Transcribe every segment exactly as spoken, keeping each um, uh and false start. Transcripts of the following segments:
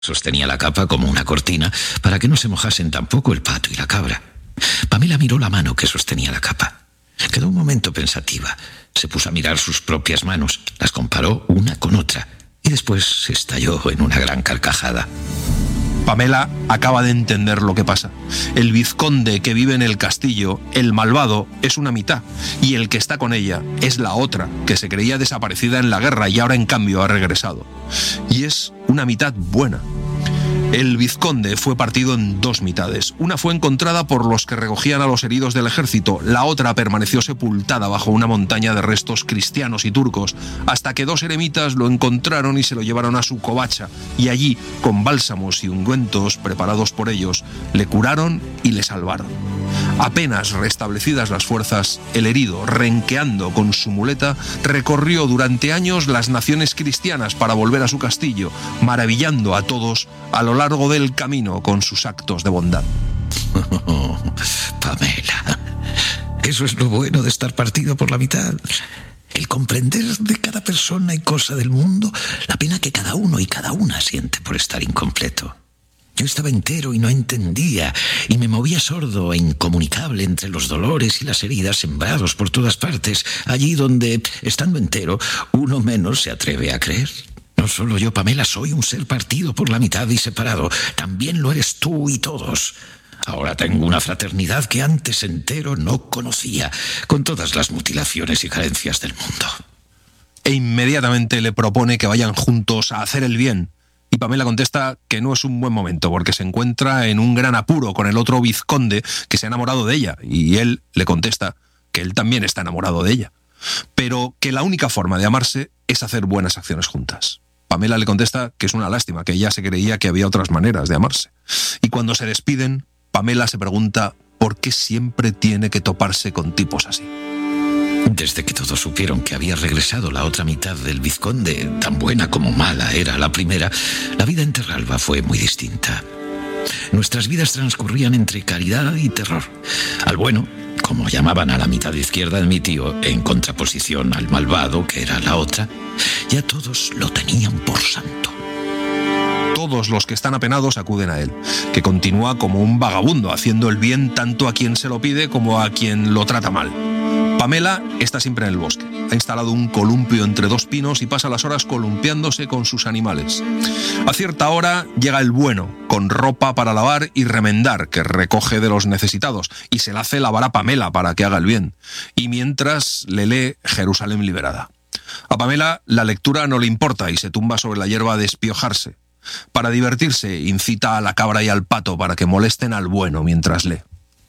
Sostenía la capa como una cortina para que no se mojasen tampoco el pato y la cabra. Pamela miró la mano que sostenía la capa. Quedó un momento pensativa. Se puso a mirar sus propias manos, las comparó una con otra y después se estalló en una gran carcajada. Pamela acaba de entender lo que pasa. El vizconde que vive en el castillo, el malvado, es una mitad, y el que está con ella es la otra, que se creía desaparecida en la guerra y ahora en cambio ha regresado. Y es una mitad buena. El vizconde fue partido en dos mitades. Una fue encontrada por los que recogían a los heridos del ejército, la otra permaneció sepultada bajo una montaña de restos cristianos y turcos, hasta que dos eremitas lo encontraron y se lo llevaron a su covacha, y allí, con bálsamos y ungüentos preparados por ellos, le curaron y le salvaron. Apenas restablecidas las fuerzas, el herido, renqueando con su muleta, recorrió durante años las naciones cristianas para volver a su castillo, maravillando a todos a lo largo del camino con sus actos de bondad. Oh, Pamela, eso es lo bueno de estar partido por la mitad. El comprender de cada persona y cosa del mundo la pena que cada uno y cada una siente por estar incompleto. Yo estaba entero y no entendía, y me movía sordo e incomunicable entre los dolores y las heridas sembrados por todas partes, allí donde, estando entero, uno menos se atreve a creer. No solo yo, Pamela, soy un ser partido por la mitad y separado. También lo eres tú y todos. Ahora tengo una fraternidad que antes entero no conocía, con todas las mutilaciones y carencias del mundo. E inmediatamente le propone que vayan juntos a hacer el bien. Y Pamela contesta que no es un buen momento porque se encuentra en un gran apuro con el otro vizconde que se ha enamorado de ella, y él le contesta que él también está enamorado de ella, pero que la única forma de amarse es hacer buenas acciones juntas. Pamela le contesta que es una lástima, que ella se creía que había otras maneras de amarse. Y cuando se despiden, Pamela se pregunta por qué siempre tiene que toparse con tipos así. Desde que todos supieron que había regresado la otra mitad del vizconde, tan buena como mala era la primera, la vida en Terralba fue muy distinta. Nuestras vidas transcurrían entre caridad y terror. Al bueno, como llamaban a la mitad izquierda de mi tío, en contraposición al malvado, que era la otra, ya todos lo tenían por santo. Todos los que están apenados acuden a él, que continúa como un vagabundo, haciendo el bien tanto a quien se lo pide como a quien lo trata mal. Pamela está siempre en el bosque. Ha instalado un columpio entre dos pinos y pasa las horas columpiándose con sus animales. A cierta hora llega el bueno, con ropa para lavar y remendar, que recoge de los necesitados, y se la hace lavar a Pamela para que haga el bien. Y mientras le lee Jerusalén liberada. A Pamela la lectura no le importa y se tumba sobre la hierba a despiojarse. Para divertirse, incita a la cabra y al pato para que molesten al bueno mientras lee.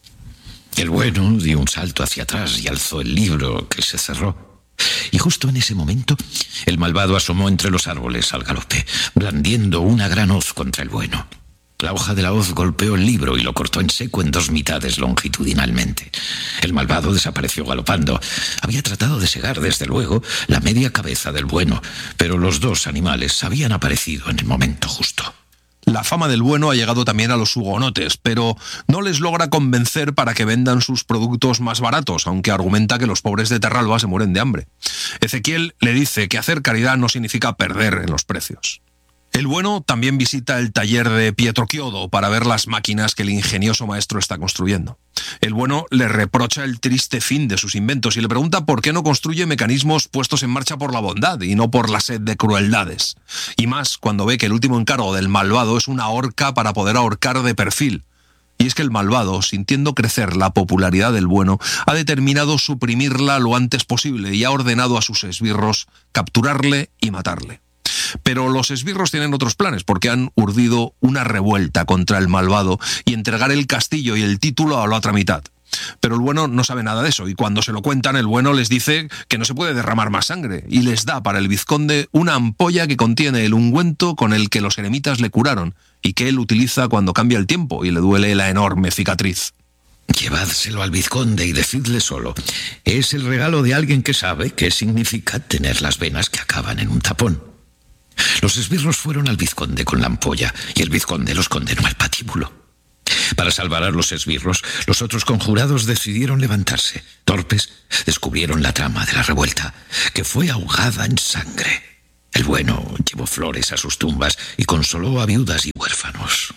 El bueno dio un salto hacia atrás y alzó el libro, que se cerró. Y justo en ese momento, el malvado asomó entre los árboles al galope, blandiendo una gran hoz contra el bueno. La hoja de la hoz golpeó el libro y lo cortó en seco en dos mitades longitudinalmente. El malvado desapareció galopando. Había tratado de segar, desde luego, la media cabeza del bueno, pero los dos animales habían aparecido en el momento justo. La fama del bueno ha llegado también a los hugonotes, pero no les logra convencer para que vendan sus productos más baratos, aunque argumenta que los pobres de Terralba se mueren de hambre. Ezequiel le dice que hacer caridad no significa perder en los precios. El bueno también visita el taller de Pietro Chiodo para ver las máquinas que el ingenioso maestro está construyendo. El bueno le reprocha el triste fin de sus inventos y le pregunta por qué no construye mecanismos puestos en marcha por la bondad y no por la sed de crueldades. Y más cuando ve que el último encargo del malvado es una horca para poder ahorcar de perfil. Y es que el malvado, sintiendo crecer la popularidad del bueno, ha determinado suprimirla lo antes posible y ha ordenado a sus esbirros capturarle y matarle. Pero los esbirros tienen otros planes porque han urdido una revuelta contra el malvado y entregar el castillo y el título a la otra mitad. Pero el bueno no sabe nada de eso y cuando se lo cuentan el bueno les dice que no se puede derramar más sangre y les da para el vizconde una ampolla que contiene el ungüento con el que los eremitas le curaron y que él utiliza cuando cambia el tiempo y le duele la enorme cicatriz. Llevádselo al vizconde y decidle solo: es el regalo de alguien que sabe qué significa tener las venas que acaban en un tapón. Los esbirros fueron al vizconde con la ampolla y el vizconde los condenó al patíbulo. Para salvar a los esbirros, los otros conjurados decidieron levantarse. Torpes, descubrieron la trama de la revuelta, que fue ahogada en sangre. El bueno llevó flores a sus tumbas y consoló a viudas y huérfanos.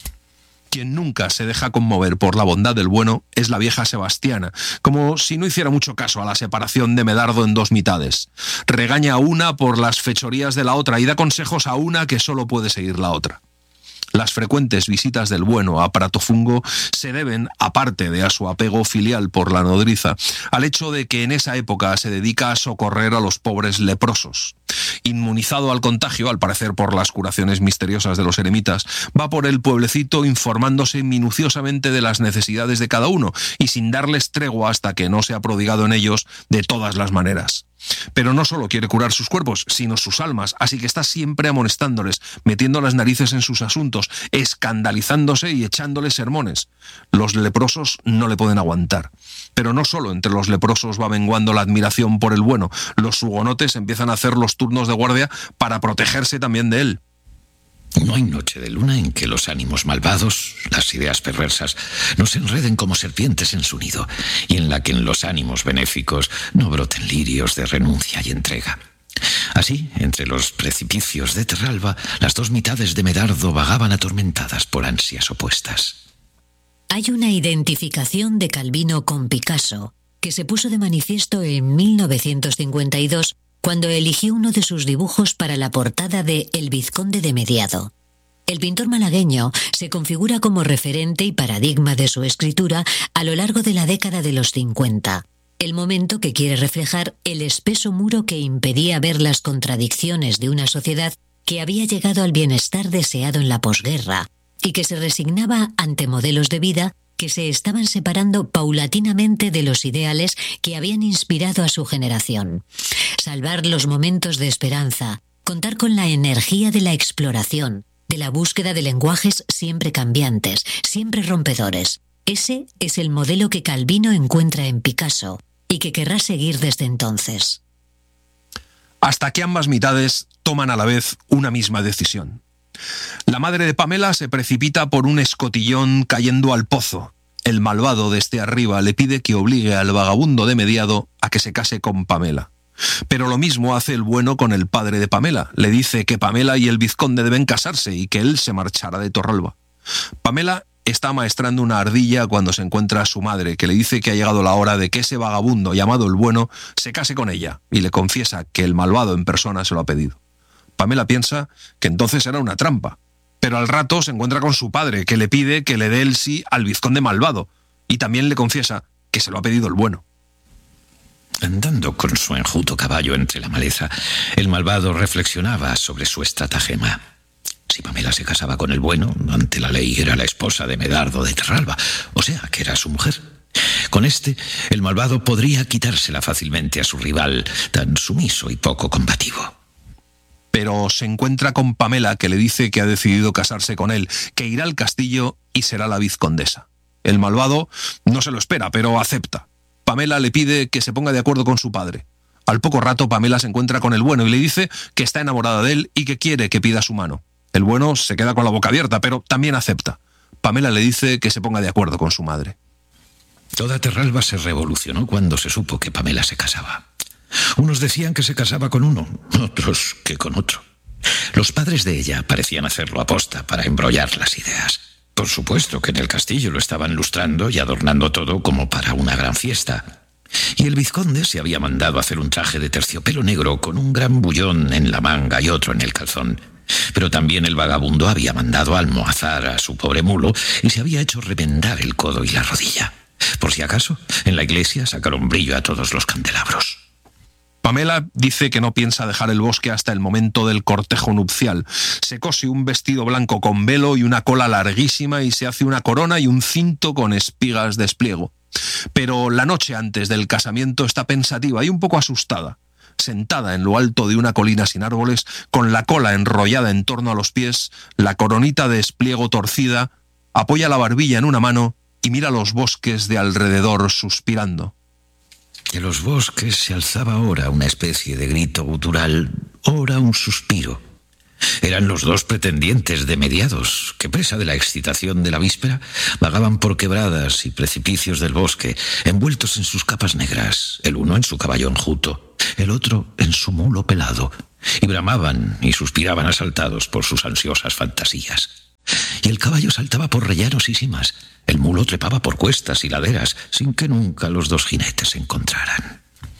Quien nunca se deja conmover por la bondad del bueno es la vieja Sebastiana, como si no hiciera mucho caso a la separación de Medardo en dos mitades. Regaña a una por las fechorías de la otra y da consejos a una que solo puede seguir la otra. Las frecuentes visitas del bueno a Pratofungo se deben, aparte de a su apego filial por la nodriza, al hecho de que en esa época se dedica a socorrer a los pobres leprosos. Inmunizado al contagio, al parecer por las curaciones misteriosas de los eremitas, va por el pueblecito informándose minuciosamente de las necesidades de cada uno y sin darles tregua hasta que no se ha prodigado en ellos de todas las maneras. Pero no solo quiere curar sus cuerpos, sino sus almas, así que está siempre amonestándoles, metiendo las narices en sus asuntos, escandalizándose y echándoles sermones. Los leprosos no le pueden aguantar. Pero no solo entre los leprosos va menguando la admiración por el bueno, los hugonotes empiezan a hacer los turnos de guardia para protegerse también de él. No hay noche de luna en que los ánimos malvados, las ideas perversas, no se enreden como serpientes en su nido, y en la que en los ánimos benéficos no broten lirios de renuncia y entrega. Así, entre los precipicios de Terralba, las dos mitades de Medardo vagaban atormentadas por ansias opuestas. Hay una identificación de Calvino con Picasso que se puso de manifiesto en mil novecientos cincuenta y dos cuando eligió uno de sus dibujos para la portada de El Vizconde de Mediado. El pintor malagueño se configura como referente y paradigma de su escritura a lo largo de la década de los cincuenta, el momento que quiere reflejar el espeso muro que impedía ver las contradicciones de una sociedad que había llegado al bienestar deseado en la posguerra y que se resignaba ante modelos de vida que se estaban separando paulatinamente de los ideales que habían inspirado a su generación. Salvar los momentos de esperanza, contar con la energía de la exploración, de la búsqueda de lenguajes siempre cambiantes, siempre rompedores. Ese es el modelo que Calvino encuentra en Picasso y que querrá seguir desde entonces. Hasta que ambas mitades toman a la vez una misma decisión. La madre de Pamela se precipita por un escotillón cayendo al pozo. El malvado desde arriba le pide que obligue al vagabundo de Mediado a que se case con Pamela. Pero lo mismo hace el bueno con el padre de Pamela. Le dice que Pamela y el vizconde deben casarse y que él se marchará de Torralba. Pamela está maestrando una ardilla cuando se encuentra a su madre, que le dice que ha llegado la hora de que ese vagabundo llamado el bueno se case con ella, y le confiesa que el malvado en persona se lo ha pedido. Pamela piensa que entonces era una trampa, pero al rato se encuentra con su padre, que le pide que le dé el sí al vizconde malvado, y también le confiesa que se lo ha pedido el bueno. Andando con su enjuto caballo entre la maleza, el malvado reflexionaba sobre su estratagema. Si Pamela se casaba con el bueno, ante la ley era la esposa de Medardo de Terralba, o sea, que era su mujer. Con este, el malvado podría quitársela fácilmente a su rival, tan sumiso y poco combativo. Pero se encuentra con Pamela, que le dice que ha decidido casarse con él, que irá al castillo y será la vizcondesa. El malvado no se lo espera, pero acepta. Pamela le pide que se ponga de acuerdo con su padre. Al poco rato, Pamela se encuentra con el bueno y le dice que está enamorada de él y que quiere que pida su mano. El bueno se queda con la boca abierta, pero también acepta. Pamela le dice que se ponga de acuerdo con su madre. Toda Terralba se revolucionó cuando se supo que Pamela se casaba. Unos decían que se casaba con uno, otros que con otro. Los padres de ella parecían hacerlo aposta para embrollar las ideas. Por supuesto que en el castillo lo estaban lustrando y adornando todo como para una gran fiesta. Y el vizconde se había mandado hacer un traje de terciopelo negro con un gran bullón en la manga y otro en el calzón. Pero también el vagabundo había mandado almohazar a su pobre mulo y se había hecho remendar el codo y la rodilla. Por si acaso, en la iglesia sacaron brillo a todos los candelabros. Pamela dice que no piensa dejar el bosque hasta el momento del cortejo nupcial. Se cose un vestido blanco con velo y una cola larguísima y se hace una corona y un cinto con espigas de espliego. Pero la noche antes del casamiento está pensativa y un poco asustada. Sentada en lo alto de una colina sin árboles, con la cola enrollada en torno a los pies, la coronita de espliego torcida, apoya la barbilla en una mano y mira los bosques de alrededor suspirando. De los bosques se alzaba ahora una especie de grito gutural, ora un suspiro. Eran los dos pretendientes de Mediados, que presa de la excitación de la víspera, vagaban por quebradas y precipicios del bosque, envueltos en sus capas negras, el uno en su caballo enjuto, el otro en su mulo pelado, y bramaban y suspiraban asaltados por sus ansiosas fantasías. Y el caballo saltaba por rellanos y simas, el mulo trepaba por cuestas y laderas, sin que nunca los dos jinetes se encontraran.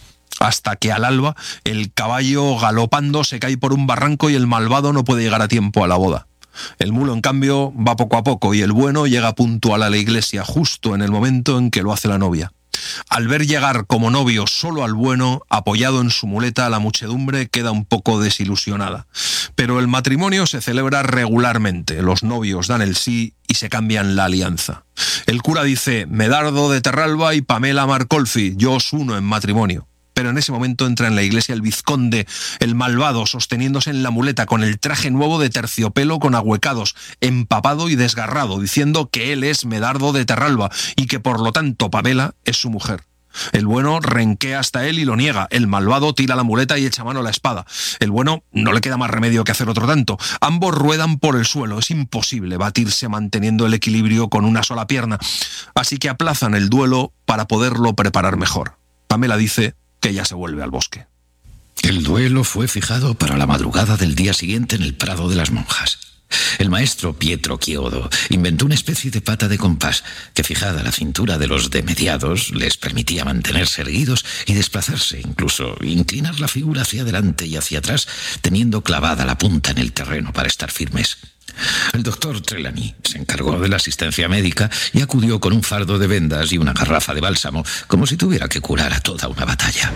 Hasta que al alba el caballo galopando se cae por un barranco y el malvado no puede llegar a tiempo a la boda. El mulo, en cambio, va poco a poco y el bueno llega puntual a la iglesia justo en el momento en que lo hace la novia. Al ver llegar como novio solo al bueno, apoyado en su muleta, la muchedumbre queda un poco desilusionada. Pero el matrimonio se celebra regularmente, los novios dan el sí y se cambian la alianza. El cura dice: Medardo de Terralba y Pamela Marcolfi, yo os uno en matrimonio. Pero en ese momento entra en la iglesia el vizconde, el malvado, sosteniéndose en la muleta con el traje nuevo de terciopelo con ahuecados, empapado y desgarrado, diciendo que él es Medardo de Terralba y que por lo tanto Pamela es su mujer. El bueno renquea hasta él y lo niega. El malvado tira la muleta y echa mano a la espada. El bueno no le queda más remedio que hacer otro tanto. Ambos ruedan por el suelo. Es imposible batirse manteniendo el equilibrio con una sola pierna. Así que aplazan el duelo para poderlo preparar mejor. Pamela dice que ya se vuelve al bosque. El duelo fue fijado para la madrugada del día siguiente en el Prado de las Monjas. El maestro Pietro Chiodo inventó una especie de pata de compás que, fijada a la cintura de los demediados, les permitía mantenerse erguidos y desplazarse, incluso inclinar la figura hacia adelante y hacia atrás, teniendo clavada la punta en el terreno para estar firmes. El doctor Trelawney se encargó de la asistencia médica y acudió con un fardo de vendas y una garrafa de bálsamo, como si tuviera que curar a toda una batalla.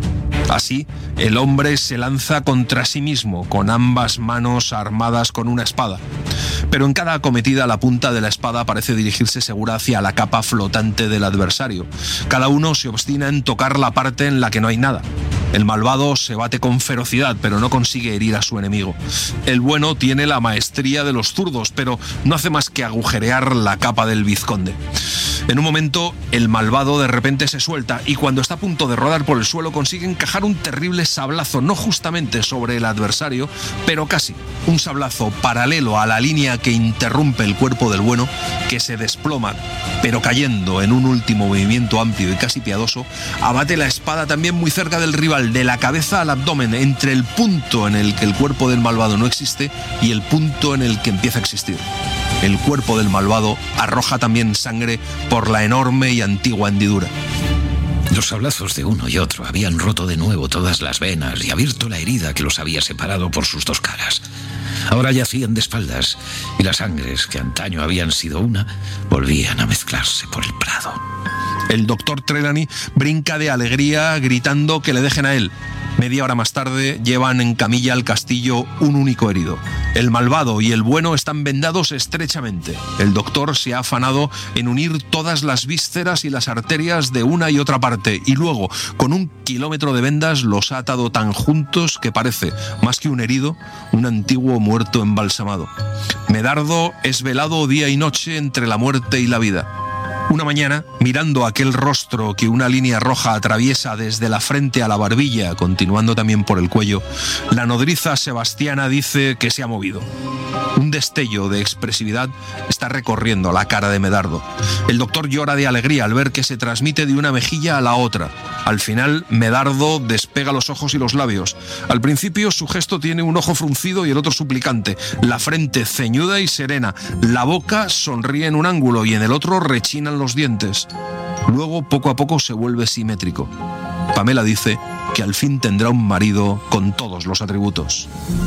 Así, el hombre se lanza contra sí mismo, con ambas manos armadas con una espada. Pero en cada acometida la punta de la espada parece dirigirse segura hacia la capa flotante del adversario. Cada uno se obstina en tocar la parte en la que no hay nada. El malvado se bate con ferocidad, pero no consigue herir a su enemigo. El bueno tiene la maestría de los zurdos, pero no hace más que agujerear la capa del vizconde. En un momento, el malvado de repente se suelta y cuando está a punto de rodar por el suelo consigue encajar un terrible sablazo, no justamente sobre el adversario, pero casi. Un sablazo paralelo a la línea que interrumpe el cuerpo del bueno, que se desploma, pero cayendo en un último movimiento amplio y casi piadoso, abate la espada también muy cerca del rival, de la cabeza al abdomen, entre el punto en el que el cuerpo del malvado no existe y el punto en el que empieza a existir. El cuerpo del malvado arroja también sangre por la enorme y antigua hendidura. Los sablazos de uno y otro habían roto de nuevo todas las venas y abierto la herida que los había separado por sus dos caras. Ahora yacían de espaldas y las sangres, que antaño habían sido una, volvían a mezclarse por el prado. El doctor Trelawney brinca de alegría gritando que le dejen a él. Media hora más tarde llevan en camilla al castillo un único herido. El malvado y el bueno están vendados estrechamente. El doctor se ha afanado en unir todas las vísceras y las arterias de una y otra parte y luego, con un kilómetro de vendas, los ha atado tan juntos que parece, más que un herido, un antiguo muerto embalsamado. Medardo es velado día y noche entre la muerte y la vida. Una mañana, mirando aquel rostro que una línea roja atraviesa desde la frente a la barbilla, continuando también por el cuello, la nodriza sebastiana dice que se ha movido. Un destello de expresividad está recorriendo la cara de Medardo. El doctor llora de alegría al ver que se transmite de una mejilla a la otra. Al final, Medardo despega los ojos y los labios. Al principio, su gesto tiene un ojo fruncido y el otro suplicante, la frente ceñuda y serena, la boca sonríe en un ángulo y en el otro rechinan los dientes. Luego, poco a poco, se vuelve simétrico. Pamela dice que al fin tendrá un marido con todos los atributos.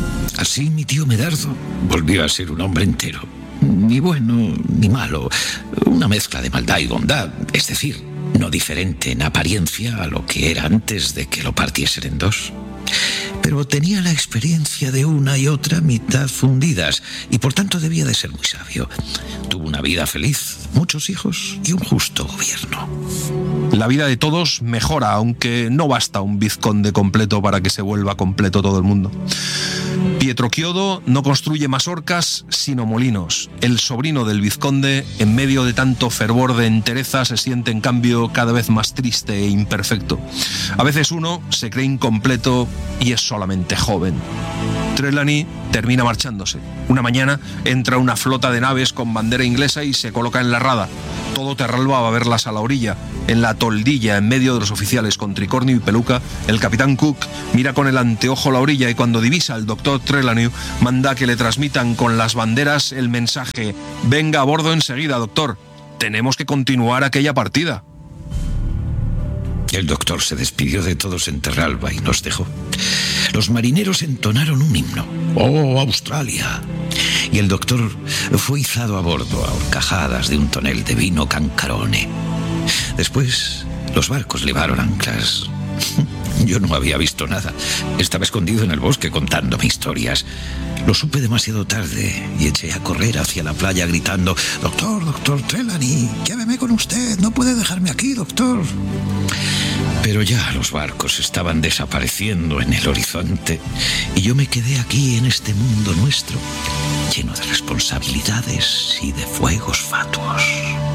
Así mi tío Medardo volvió a ser un hombre entero. Ni bueno ni malo. Una mezcla de maldad y bondad. Es decir, no diferente en apariencia a lo que era antes de que lo partiesen en dos. Pero tenía la experiencia de una y otra mitad fundidas y por tanto debía de ser muy sabio. Tuvo una vida feliz, muchos hijos y un justo gobierno. La vida de todos mejora, aunque no basta un vizconde completo para que se vuelva completo todo el mundo. Pietro Chiodo no construye mazorcas, sino molinos. El sobrino del vizconde, en medio de tanto fervor de entereza, se siente en cambio cada vez más triste e imperfecto. A veces uno se cree incompleto y es solamente joven. Trelawney termina marchándose. Una mañana entra una flota de naves con bandera inglesa y se coloca en la rada. Todo Terralba va a verlas a la orilla, en la toldilla, en medio de los oficiales con tricornio y peluca. El capitán Cook mira con el anteojo la orilla y cuando divisa al doctor Trelawney manda que le transmitan con las banderas el mensaje: venga a bordo enseguida, doctor. Tenemos que continuar aquella partida. El doctor se despidió de todos en Terralba y nos dejó. Los marineros entonaron un himno. ¡Oh, Australia! Y el doctor fue izado a bordo a horcajadas de un tonel de vino Cancarone. Después, los barcos levaron anclas. Yo no había visto nada. Estaba escondido en el bosque contándome historias. Lo supe demasiado tarde y eché a correr hacia la playa gritando: «Doctor, doctor Trelawney, lléveme con usted. No puede dejarme aquí, doctor». Pero ya los barcos estaban desapareciendo en el horizonte y yo me quedé aquí en este mundo nuestro, lleno de responsabilidades y de fuegos fatuos.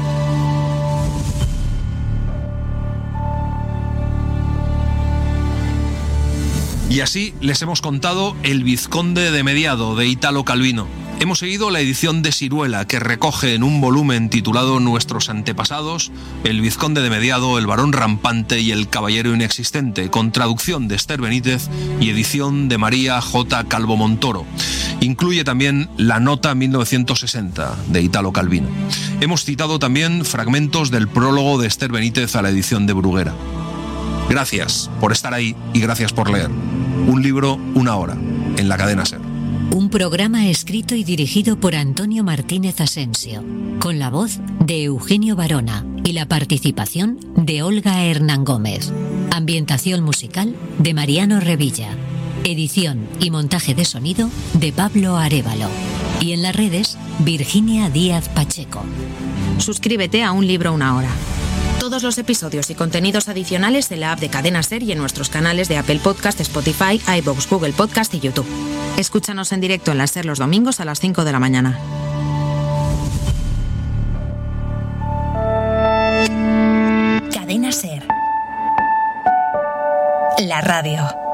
Y así les hemos contado El Vizconde de Mediado, de Italo Calvino. Hemos seguido la edición de Siruela, que recoge en un volumen titulado Nuestros antepasados, El Vizconde de Mediado, El Barón Rampante y El Caballero Inexistente, con traducción de Esther Benítez y edición de María J. Calvo Montoro. Incluye también La Nota mil novecientos sesenta, de Italo Calvino. Hemos citado también fragmentos del prólogo de Esther Benítez a la edición de Bruguera. Gracias por estar ahí y gracias por leer. Un libro, una hora, en la cadena SER. Un programa escrito y dirigido por Antonio Martínez Asensio, con la voz de Eugenio Barona y la participación de Olga Hernán Gómez. Ambientación musical de Mariano Revilla. Edición y montaje de sonido de Pablo Arévalo. Y en las redes, Virginia Díaz Pacheco. Suscríbete a Un Libro, una hora. Todos los episodios y contenidos adicionales en la app de Cadena SER y en nuestros canales de Apple Podcast, Spotify, iVoox, Google Podcast y YouTube. Escúchanos en directo en la SER los domingos a las cinco de la mañana. Cadena SER. La radio.